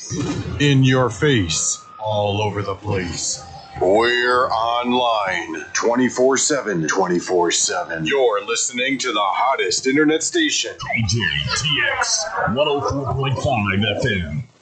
In your face, all over the place. We're online 24/7. 24/7. You're listening to the hottest internet station. DJTX 104.5 FM.